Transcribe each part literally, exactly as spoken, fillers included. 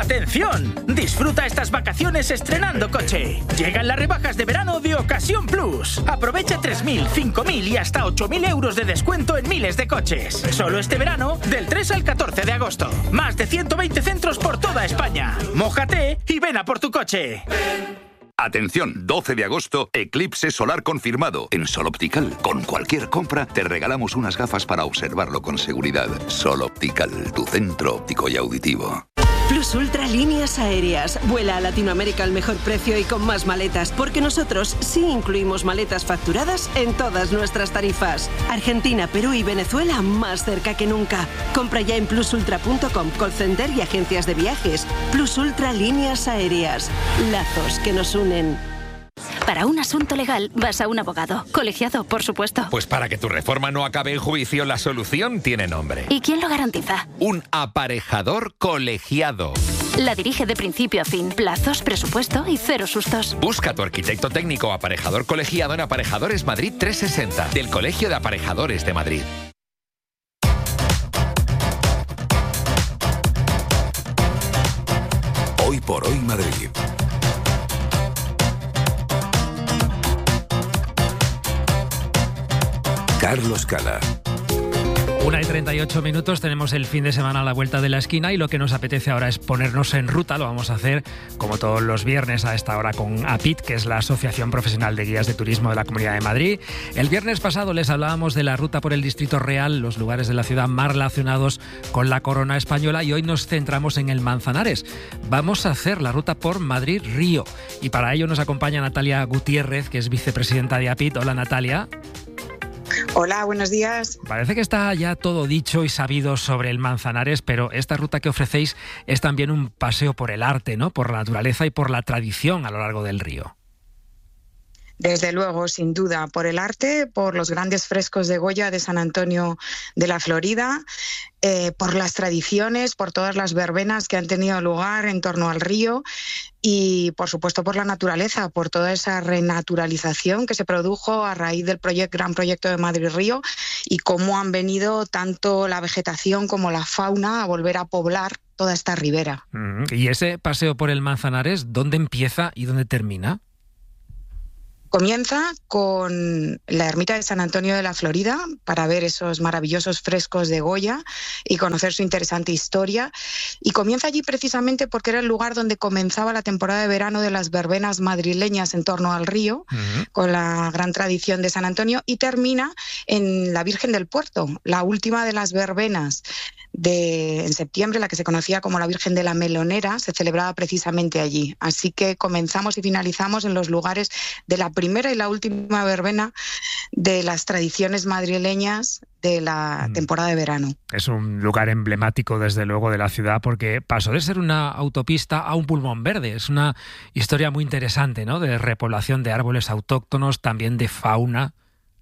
¡Atención! Disfruta estas vacaciones estrenando coche. Llegan las rebajas de verano de Ocasión Plus. Aprovecha tres mil, cinco mil y hasta ocho mil euros de descuento en miles de coches. Solo este verano, del tres al catorce de agosto. Más de ciento veinte centros por toda España. Mójate y ven a por tu coche. Atención, doce de agosto, eclipse solar confirmado. En Sol Optical, con cualquier compra, te regalamos unas gafas para observarlo con seguridad. Sol Optical, tu centro óptico y auditivo. Plus Ultra Líneas Aéreas. Vuela a Latinoamérica al mejor precio y con más maletas, porque nosotros sí incluimos maletas facturadas en todas nuestras tarifas. Argentina, Perú y Venezuela más cerca que nunca. Compra ya en plus ultra punto com, call center y agencias de viajes. Plus Ultra Líneas Aéreas. Lazos que nos unen. Para un asunto legal, vas a un abogado. Colegiado, por supuesto. Pues para que tu reforma no acabe en juicio, la solución tiene nombre. ¿Y quién lo garantiza? Un aparejador colegiado. La dirige de principio a fin. Plazos, presupuesto y cero sustos. Busca a tu arquitecto técnico aparejador colegiado en Aparejadores Madrid trescientos sesenta, del Colegio de Aparejadores de Madrid. Hoy por hoy Madrid. Carlos Cala. Una y treinta y ocho minutos, tenemos el fin de semana a la vuelta de la esquina y lo que nos apetece ahora es ponernos en ruta. Lo vamos a hacer como todos los viernes a esta hora con APIT, que es la Asociación Profesional de Guías de Turismo de la Comunidad de Madrid. El viernes pasado les hablábamos de la ruta por el Distrito Real, los lugares de la ciudad más relacionados con la corona española, y hoy nos centramos en el Manzanares. Vamos a hacer la ruta por Madrid-Río y para ello nos acompaña Natalia Gutiérrez, que es vicepresidenta de APIT. Hola, Natalia. Hola, buenos días. Parece que está ya todo dicho y sabido sobre el Manzanares, pero esta ruta que ofrecéis es también un paseo por el arte, ¿no? Por la naturaleza y por la tradición a lo largo del río. Desde luego, sin duda, por el arte, por los grandes frescos de Goya de San Antonio de la Florida, eh, por las tradiciones, por todas las verbenas que han tenido lugar en torno al río y, por supuesto, por la naturaleza, por toda esa renaturalización que se produjo a raíz del proyecto, gran proyecto de Madrid-Río y cómo han venido tanto la vegetación como la fauna a volver a poblar toda esta ribera. Mm, ¿y ese paseo por el Manzanares, dónde empieza y dónde termina? Comienza con la ermita de San Antonio de la Florida para ver esos maravillosos frescos de Goya y conocer su interesante historia. Y comienza allí precisamente porque era el lugar donde comenzaba la temporada de verano de las verbenas madrileñas en torno al río, uh-huh. con la gran tradición de San Antonio, y termina en la Virgen del Puerto, la última de las verbenas de en septiembre, la que se conocía como la Virgen de la Melonera, se celebraba precisamente allí. Así que comenzamos y finalizamos en los lugares de la primera y la última verbena de las tradiciones madrileñas de la temporada de verano. Es un lugar emblemático, desde luego, de la ciudad, porque pasó de ser una autopista a un pulmón verde. Es una historia muy interesante, ¿no? De repoblación de árboles autóctonos, también de fauna.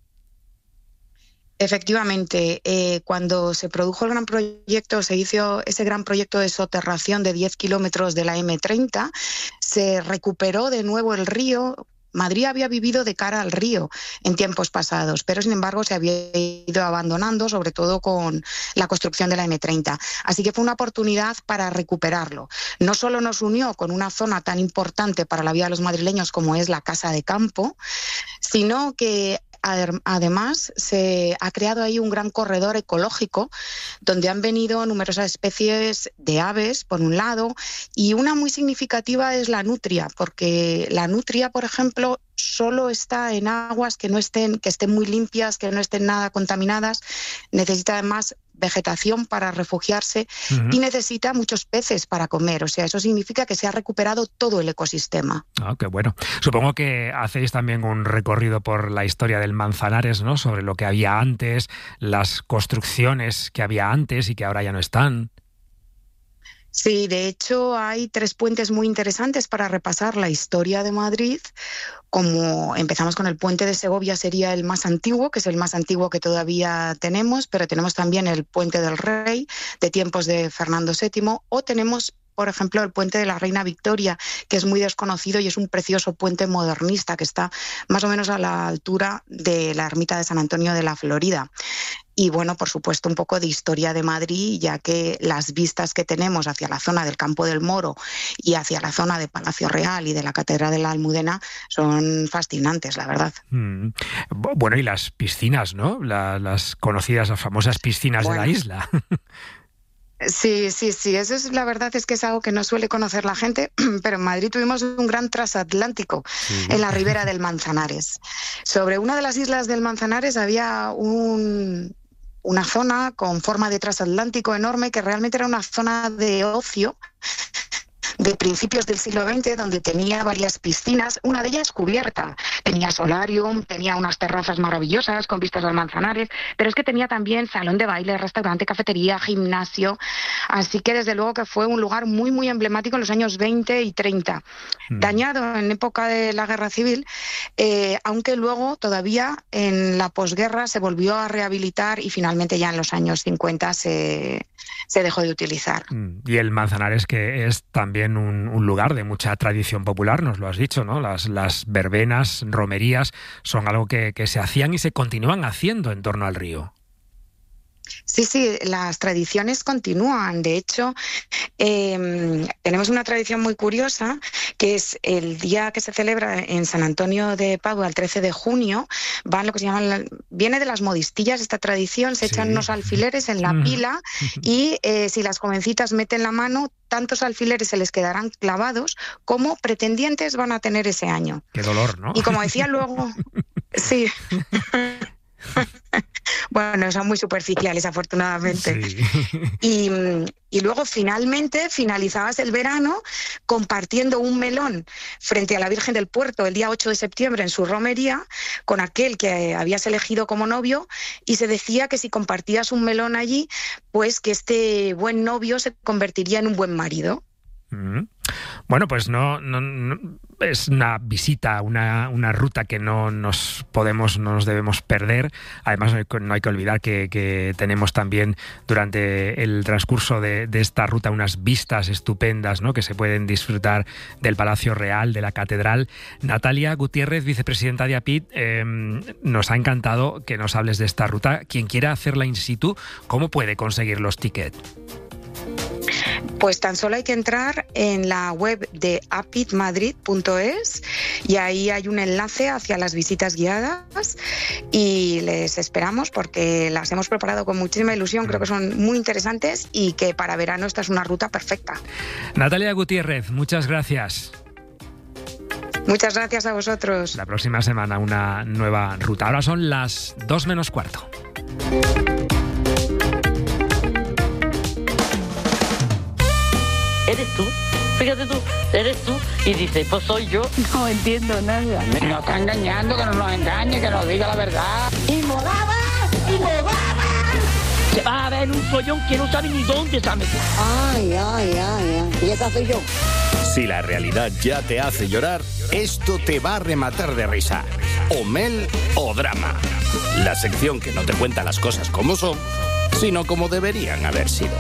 Efectivamente, eh, cuando se produjo el gran proyecto, se hizo ese gran proyecto de soterración de diez kilómetros de la eme treinta, se recuperó de nuevo el río. Madrid había vivido de cara al río en tiempos pasados, pero sin embargo se había ido abandonando, sobre todo con la construcción de la eme treinta. Así que fue una oportunidad para recuperarlo. No solo nos unió con una zona tan importante para la vida de los madrileños como es la Casa de Campo, sino que además se ha creado ahí un gran corredor ecológico donde han venido numerosas especies de aves, por un lado, y una muy significativa es la nutria, porque la nutria, por ejemplo, solo está en aguas que no estén, que estén muy limpias, que no estén nada contaminadas. Necesita además vegetación para refugiarse uh-huh. y necesita muchos peces para comer. O sea, eso significa que se ha recuperado todo el ecosistema. Ah, qué bueno. Supongo que hacéis también un recorrido por la historia del Manzanares, ¿no? Sobre lo que había antes, las construcciones que había antes y que ahora ya no están. Sí, de hecho hay tres puentes muy interesantes para repasar la historia de Madrid. Como empezamos con el puente de Segovia, sería el más antiguo, que es el más antiguo que todavía tenemos, pero tenemos también el puente del Rey, de tiempos de Fernando séptimo, o tenemos, por ejemplo, el puente de la Reina Victoria, que es muy desconocido y es un precioso puente modernista que está más o menos a la altura de la ermita de San Antonio de la Florida. y bueno, por supuesto un poco de historia de Madrid, ya que las vistas que tenemos hacia la zona del Campo del Moro y hacia la zona de Palacio Real y de la Catedral de la Almudena son fascinantes, la verdad. Mm. Bueno, y las piscinas, ¿no? La, las conocidas, las famosas piscinas bueno. de la isla. Sí, sí, sí, eso es la verdad, es que es algo que no suele conocer la gente, pero en Madrid tuvimos un gran transatlántico sí. en la ribera del Manzanares. Sobre una de las islas del Manzanares había un, una zona con forma de transatlántico enorme que realmente era una zona de ocio de principios del siglo veinte, donde tenía varias piscinas, una de ellas cubierta. Tenía solarium, tenía unas terrazas maravillosas con vistas al Manzanares, pero es que tenía también salón de baile, restaurante, cafetería, gimnasio. Así que desde luego que fue un lugar muy, muy emblemático en los años veinte y treinta. Mm. Dañado en época de la Guerra Civil, eh, aunque luego todavía en la posguerra se volvió a rehabilitar y finalmente ya en los años cincuenta se, se dejó de utilizar. Mm. Y el Manzanares, que es también Un, un lugar de mucha tradición popular, nos lo has dicho, ¿no? Las, las verbenas, romerías, son algo que, que se hacían y se continúan haciendo en torno al río. Sí, sí, las tradiciones continúan. De hecho, eh, tenemos una tradición muy curiosa, que es el día que se celebra en San Antonio de Padua, el trece de junio, van lo que se llaman, viene de las modistillas esta tradición, se sí. echan unos alfileres en la pila y eh, si las jovencitas meten la mano, tantos alfileres se les quedarán clavados como pretendientes van a tener ese año. Qué dolor, ¿no? Y como decía luego, sí... Bueno, son muy superficiales, afortunadamente. Sí. Y, y luego, finalmente, finalizabas el verano compartiendo un melón frente a la Virgen del Puerto el día ocho de septiembre en su romería con aquel que habías elegido como novio, y se decía que si compartías un melón allí, pues que este buen novio se convertiría en un buen marido. Mm. Bueno, pues no, no, no es una visita, una, una ruta que no nos podemos, no nos debemos perder. Además, no hay que olvidar que, que tenemos también durante el transcurso de, de esta ruta unas vistas estupendas, ¿no?, que se pueden disfrutar del Palacio Real, de la Catedral. Natalia Gutiérrez, vicepresidenta de APIT, eh, nos ha encantado que nos hables de esta ruta. Quien quiera hacerla in situ, ¿cómo puede conseguir los tickets? Pues tan solo hay que entrar en la web de apit madrid punto es y ahí hay un enlace hacia las visitas guiadas y les esperamos porque las hemos preparado con muchísima ilusión, creo que son muy interesantes y que para verano esta es una ruta perfecta. Natalia Gutiérrez, muchas gracias. Muchas gracias a vosotros. La próxima semana una nueva ruta. Ahora son las dos menos cuarto. ¿Eres tú? Fíjate tú, eres tú. Y dice, pues soy yo. No entiendo nada. Nos está engañando, que no nos engañe, que nos diga la verdad. ¡Y molaba! ¡Y molaba! Se va a ver un follón que no sabe ni dónde se ha metido. Ay, ay, ay, ay. Y esa soy yo. Si la realidad ya te hace llorar, esto te va a rematar de risa. O mel o drama. La sección que no te cuenta las cosas como son, sino como deberían haber sido.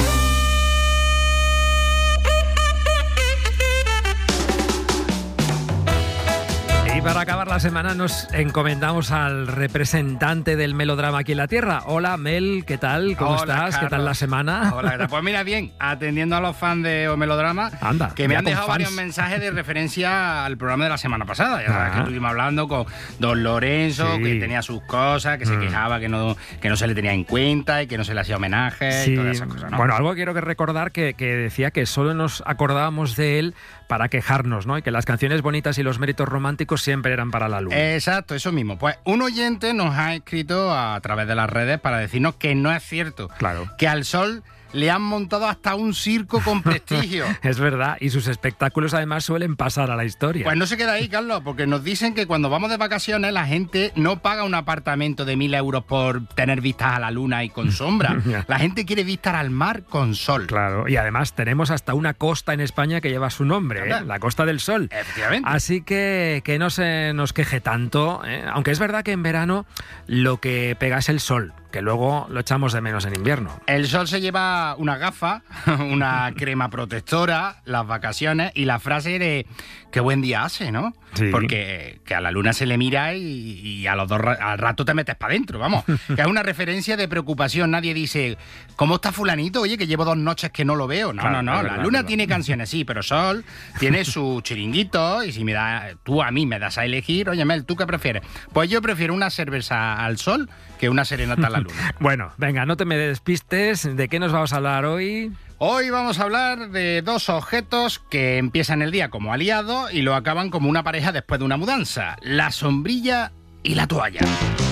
Y para acabar la semana nos encomendamos al representante del melodrama aquí en la Tierra. Hola, Mel, ¿qué tal? ¿Cómo Hola, estás? Carlos. ¿Qué tal la semana? Hola, ¿qué tal? Pues mira, bien, atendiendo a los fans de O Melodrama, Anda, que me han dejado fans. varios mensajes de referencia al programa de la semana pasada. Ya sabes Ah. que estuvimos hablando con don Lorenzo, Sí. que tenía sus cosas, que se Mm. quejaba que no, que no se le tenía en cuenta y que no se le hacía homenaje Sí. y todas esas cosas, ¿no? Bueno, algo quiero que recordar que, que decía que solo nos acordábamos de él para quejarnos, ¿no? Y que las canciones bonitas y los méritos románticos siempre eran para la luna. Exacto, eso mismo. Pues un oyente nos ha escrito a través de las redes para decirnos que no es cierto. Claro. Que al sol le han montado hasta un circo con prestigio. Es verdad, y sus espectáculos además suelen pasar a la historia. Pues no se queda ahí, Carlos, porque nos dicen que cuando vamos de vacaciones la gente no paga un apartamento de mil euros por tener vistas a la luna y con sombra. La gente quiere vistas al mar con sol. Claro, y además tenemos hasta una costa en España que lleva su nombre, ¿eh? La Costa del Sol. Efectivamente. Así que que no se nos queje tanto, ¿eh? Aunque es verdad que en verano lo que pega es el sol. que luego lo echamos de menos en invierno. El sol se lleva una gafa, una crema protectora, las vacaciones y la frase de qué buen día hace, ¿no? Sí. Porque que a la luna se le mira y, y a los dos al rato te metes para adentro, vamos. Que es una referencia de preocupación. Nadie dice, ¿cómo está fulanito? Oye, que llevo dos noches que no lo veo. No, claro, no, no. La verdad, luna tiene canciones, sí, pero Sol tiene su chiringuito y si me da, tú a mí me das a elegir, oye, Mel, ¿tú qué prefieres? Pues yo prefiero una cerveza al sol que una serenata a la luna. Bueno, venga, no te me despistes. ¿De qué nos vamos a hablar hoy? Hoy vamos a hablar de dos objetos que empiezan el día como aliados y lo acaban como una pareja después de una mudanza. La sombrilla y la toalla.